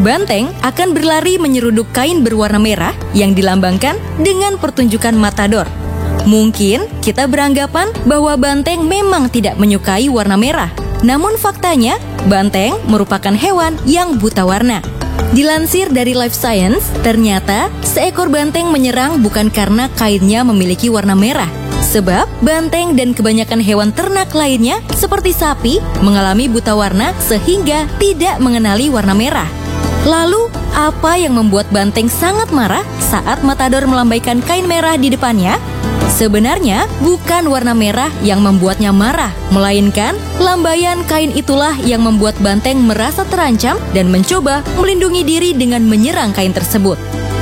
Banteng akan berlari menyeruduk kain berwarna merah yang dilambangkan dengan pertunjukan matador. Mungkin kita beranggapan bahwa banteng memang tidak menyukai warna merah. Namun faktanya, banteng merupakan hewan yang buta warna. Dilansir dari Life Science, ternyata seekor banteng menyerang bukan karena kainnya memiliki warna merah. Sebab banteng dan kebanyakan hewan ternak lainnya seperti sapi mengalami buta warna sehingga tidak mengenali warna merah. Lalu, apa yang membuat banteng sangat marah saat matador melambaikan kain merah di depannya? Sebenarnya, bukan warna merah yang membuatnya marah, melainkan lambaian kain itulah yang membuat banteng merasa terancam dan mencoba melindungi diri dengan menyerang kain tersebut.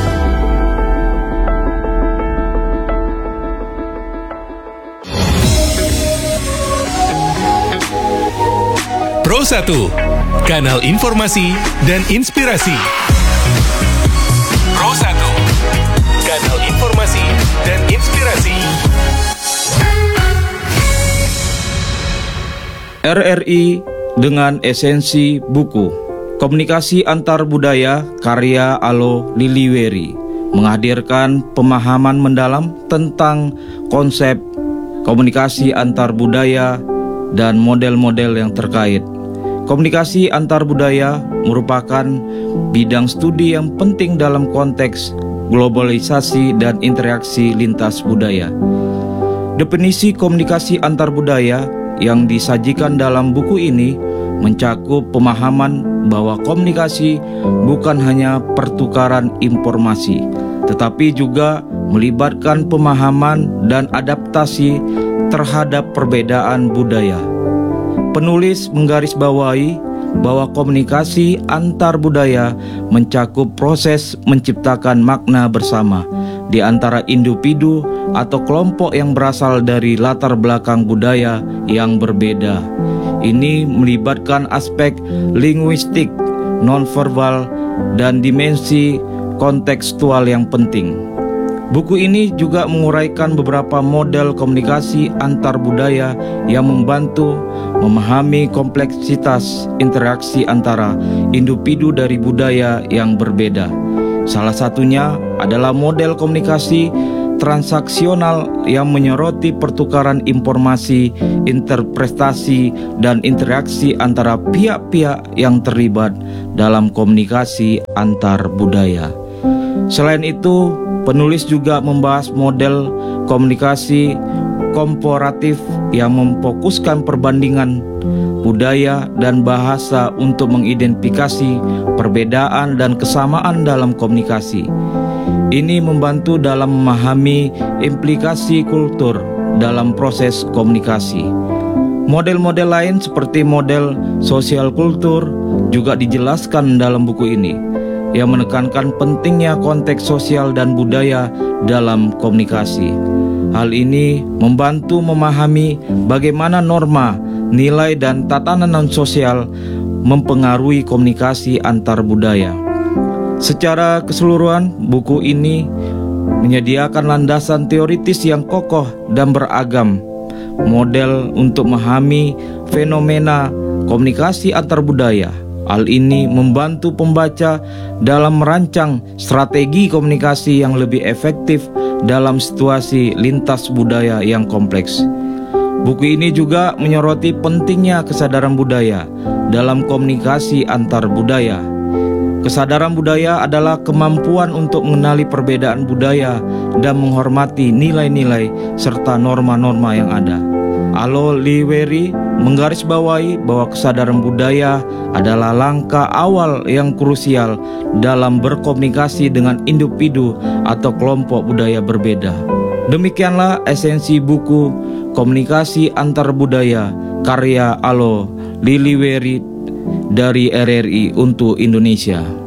Pro 1, kanal informasi dan inspirasi. Pro 1, kanal informasi dan inspirasi. RRI dengan esensi buku. Komunikasi antar budaya karya Alo Liliweri menghadirkan pemahaman mendalam tentang konsep komunikasi antar budaya dan model-model yang terkait. Komunikasi antar budaya merupakan bidang studi yang penting dalam konteks globalisasi dan interaksi lintas budaya. Definisi komunikasi antar budaya yang disajikan dalam buku ini mencakup pemahaman bahwa komunikasi bukan hanya pertukaran informasi, tetapi juga melibatkan pemahaman dan adaptasi terhadap perbedaan budaya. Penulis menggarisbawahi bahwa komunikasi antar budaya mencakup proses menciptakan makna bersama di antara individu atau kelompok yang berasal dari latar belakang budaya yang berbeda. Ini melibatkan aspek linguistik, nonverbal, dan dimensi kontekstual yang penting. Buku ini juga menguraikan beberapa model komunikasi antar budaya yang membantu memahami kompleksitas interaksi antara individu dari budaya yang berbeda. Salah satunya adalah model komunikasi transaksional yang menyoroti pertukaran informasi, interpretasi, dan interaksi antara pihak-pihak yang terlibat dalam komunikasi antar budaya. Selain itu, penulis juga membahas model komunikasi komparatif yang memfokuskan perbandingan budaya dan bahasa untuk mengidentifikasi perbedaan dan kesamaan dalam komunikasi. Ini membantu dalam memahami implikasi kultur dalam proses komunikasi. Model-model lain seperti model sosial kultur juga dijelaskan dalam buku ini, yang menekankan pentingnya konteks sosial dan budaya dalam komunikasi. Hal ini membantu memahami bagaimana norma, nilai, dan tatanan non-sosial mempengaruhi komunikasi antar budaya. Secara keseluruhan, buku ini menyediakan landasan teoritis yang kokoh dan beragam, model untuk memahami fenomena komunikasi antar budaya. Hal ini membantu pembaca dalam merancang strategi komunikasi yang lebih efektif dalam situasi lintas budaya yang kompleks. Buku ini juga menyoroti pentingnya kesadaran budaya dalam komunikasi antar budaya. Kesadaran budaya adalah kemampuan untuk mengenali perbedaan budaya dan menghormati nilai-nilai serta norma-norma yang ada. Alo Liliweri menggarisbawahi bahwa kesadaran budaya adalah langkah awal yang krusial dalam berkomunikasi dengan individu atau kelompok budaya berbeda. Demikianlah esensi buku Komunikasi Antar Budaya karya Alo Liliweri dari RRI untuk Indonesia.